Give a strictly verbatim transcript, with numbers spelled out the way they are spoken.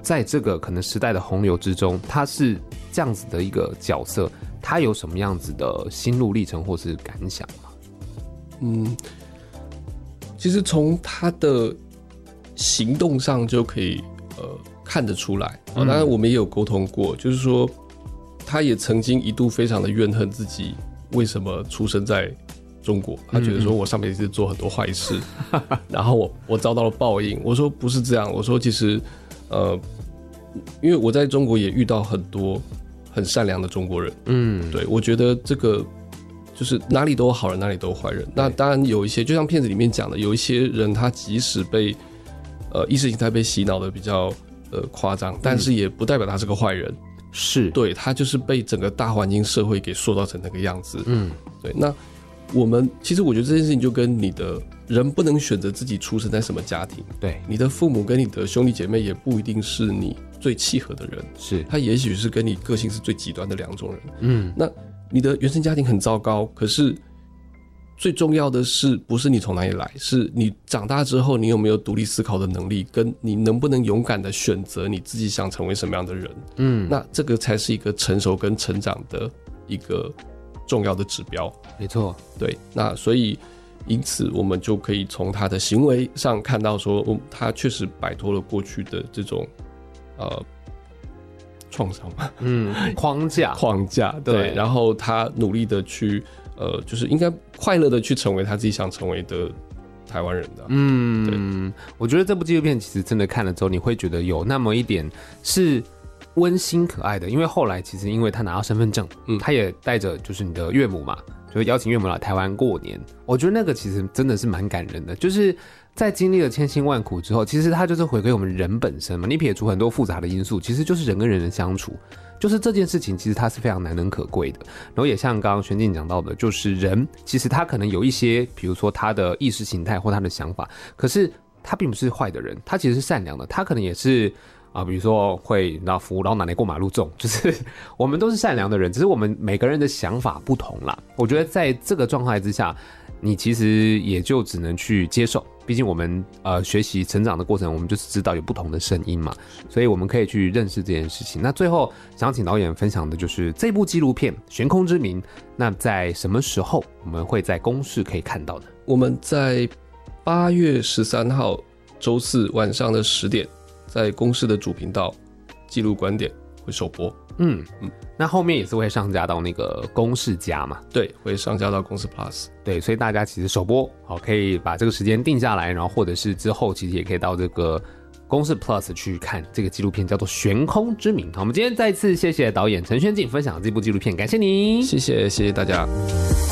在这个可能时代的洪流之中，他是这样子的一个角色，他有什么样子的心路历程或是感想吗？ 嗯，其实从他的行动上就可以呃看得出来。哦，当然我们也有沟通过，就是说他也曾经一度非常的怨恨自己为什么出生在中国，他觉得说我上辈子做很多坏事，嗯嗯然后我我遭到了报应。我说不是这样，我说其实呃，因为我在中国也遇到很多很善良的中国人，嗯，对，我觉得这个就是哪里都有好人，哪里都有坏人。那当然有一些，就像片子里面讲的，有一些人他即使被呃意识形态被洗脑的比较呃夸张，但是也不代表他是个坏人。 是， 对，他就是被整个大环境社会给塑造成那个样子。嗯，对。那我们其实我觉得这件事情就跟你的人不能选择自己出生在什么家庭， 对， 你的父母跟你的兄弟姐妹也不一定是你最契合的人， 是， 他也许是跟你个性是最极端的两种人。嗯，那你的原生家庭很糟糕，可是最重要的是不是你从哪里来，是你长大之后你有没有独立思考的能力，跟你能不能勇敢的选择你自己想成为什么样的人。嗯，那这个才是一个成熟跟成长的一个重要的指标。 没错， 对。那所以因此我们就可以从他的行为上看到说，嗯，他确实摆脱了过去的这种呃创伤嘛， 嗯，框架框架，对，对，然后他努力的去呃，就是应该快乐的去成为他自己想成为的台湾人的。 嗯，对，我觉得这部纪录片其实真的看了之后，你会觉得有那么一点是温馨可爱的，因为后来其实因为他拿到身份证，嗯，他也带着就是你的岳母嘛，就是邀请岳母来台湾过年。我觉得那个其实真的是蛮感人的，就是在经历了千辛万苦之后，其实他就是回归我们人本身嘛。你撇除很多复杂的因素，其实就是人跟人的相处，就是这件事情其实它是非常难能可贵的。然后也像刚刚玄静讲到的，就是人其实他可能有一些，比如说他的意识形态或他的想法，可是他并不是坏的人，他其实是善良的，他可能也是啊，比如说会让扶老奶奶过马路这种，就是我们都是善良的人，只是我们每个人的想法不同啦。我觉得在这个状态之下，你其实也就只能去接受，毕竟我们呃学习成长的过程，我们就是知道有不同的声音嘛，所以我们可以去认识这件事情。那最后想请导演分享的就是这部纪录片《悬空之名》，那在什么时候我们会在公视可以看到呢？ 我们在八月十三号周四晚上的十点，在公视的主频道纪录观点会首播。 嗯嗯，那后面也是会上架到那个公视加嘛？ 对，会上架到公视 Plus。 对，所以大家其实首播好可以把这个时间定下来，然后或者是之后其实也可以到这个公视 Plus 去看这个纪录片，叫做《悬空之名》。好，我们今天再次谢谢导演陈玄静分享这部纪录片，感谢你， 谢谢谢谢大家。